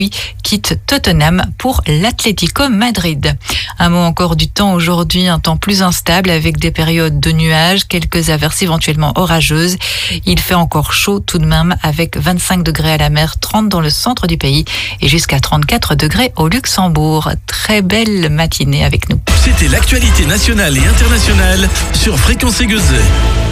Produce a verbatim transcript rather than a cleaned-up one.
quitte Tottenham pour l'Atlético Madrid. Un mot encore du temps aujourd'hui, un temps plus instable avec des périodes de nuages, quelques averses éventuellement orageuses. Il fait encore chaud tout de même avec vingt-cinq degrés à la mer, trente dans le centre du pays et jusqu'à trente-quatre degrés au Luxembourg. Très belle matinée avec nous. C'était l'actualité nationale et internationale sur Fréquence Aiguezet.